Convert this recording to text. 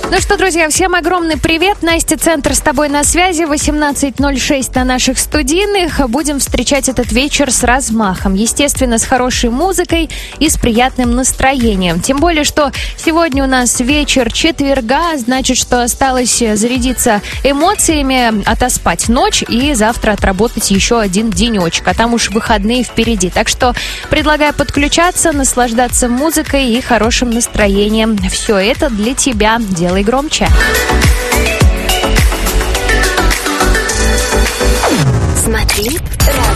Ну что, друзья, всем огромный привет. Настя, Центр с тобой на связи. 18:06 на наших студийных. Будем встречать этот вечер с размахом. Естественно, с хорошей музыкой и с приятным настроением. Тем более, что сегодня у нас вечер четверга. Значит, что осталось зарядиться эмоциями, отоспать ночь и завтра отработать еще один денечек. А там уж выходные впереди. Так что предлагаю подключаться, наслаждаться музыкой и хорошим настроением. Все это для тебя. Делай громче. Смотри,